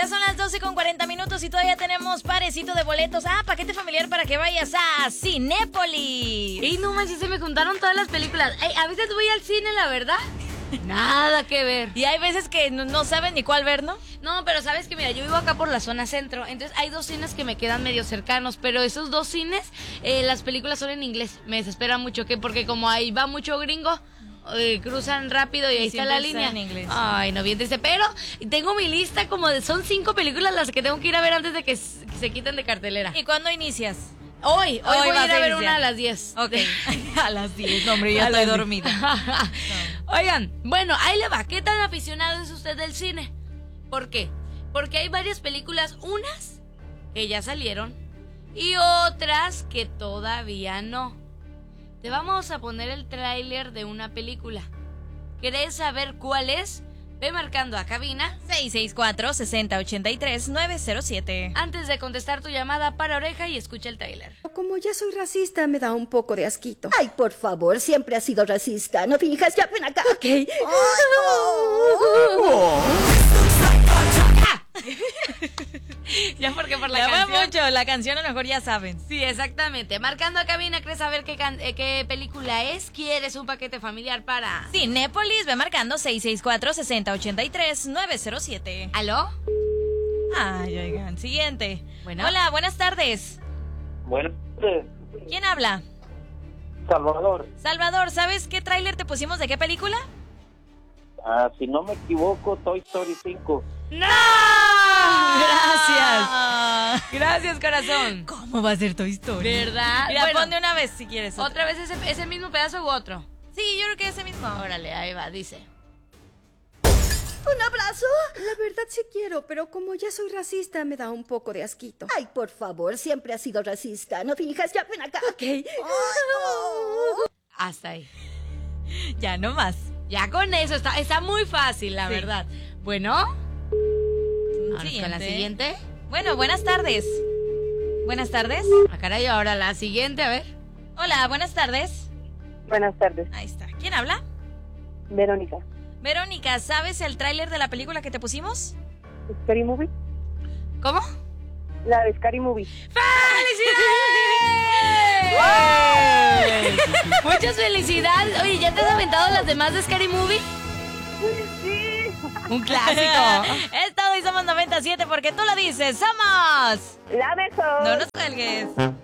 Ya son las 12:40 y todavía tenemos parecito de boletos. Paquete familiar para que vayas a Cinépolis. Y no manches, se me juntaron todas las películas. A veces voy al cine, la verdad. Nada que ver. Y hay veces que no saben ni cuál ver, ¿no? No, pero sabes que mira, yo vivo acá por la zona centro. Entonces hay dos cines que me quedan medio cercanos. Pero esos dos cines, las películas son en inglés. Me desespera mucho, porque como ahí va mucho gringo, cruzan rápido y ahí está la línea. En inglés. Ay, no, bien triste. Pero tengo mi lista son 5 películas las que tengo que ir a ver antes de que se quiten de cartelera. ¿Y cuándo inicias? Hoy voy a ir a ver iniciar una a las 10. Ok. A las 10, no, hombre, ya estoy dormida. Oigan, bueno, ahí le va. ¿Qué tan aficionado es usted del cine? ¿Por qué? Porque hay varias películas, unas que ya salieron y otras que todavía no. Te vamos a poner el tráiler de una película. ¿Querés saber cuál es? Ve marcando a cabina 664-6083-907. Antes de contestar tu llamada, para oreja y escucha el tráiler. Como ya soy racista, me da un poco de asquito. Ay, por favor, siempre has sido racista. No finjas, ya ven acá. Ok. Ya porque por la Ya canción. va mucho, la canción a lo mejor ya saben. Sí, exactamente. Marcando a cabina, ¿quieres saber qué película es? ¿Quieres un paquete familiar para...? Cinépolis, ve marcando 664-6083-907. ¿Aló? Ay, oigan, siguiente. Bueno. Hola, buenas tardes. Buenas ¿Quién habla? Salvador. Salvador, ¿sabes qué tráiler te pusimos de qué película? Si no me equivoco, Toy Story 5. ¡No! Gracias. Gracias, corazón. ¿Cómo va a ser Toy Story? ¿Verdad? Mira, Bueno, pon de una vez si quieres. ¿otra vez ese mismo pedazo u otro? Sí, yo creo que ese mismo. Órale, ahí va, dice. ¿Un abrazo? La verdad sí quiero, pero como ya soy racista, me da un poco de asquito. Ay, por favor, siempre has sido racista. No finjas, ya ven acá. Ok. Hasta ahí. Ya no más. Ya con eso está muy fácil, la Sí. verdad. Bueno, vamos con Siguiente. la siguiente. Bueno, buenas tardes. Buenas tardes. Caray, ahora la siguiente, a ver. Hola, buenas tardes. Buenas tardes, Ahí está. ¿Quién habla? Verónica. Verónica, ¿sabes el tráiler de la película que te pusimos? ¿Scary Movie? ¿Cómo? La de Scary Movie. ¡Felicidades! Muchas felicidades. Oye, ¿ya te has aventado las demás de Scary Movie? Sí. Un clásico. Es todo y somos 97 porque tú lo dices. ¡Somos! La mejor. No nos cuelgues.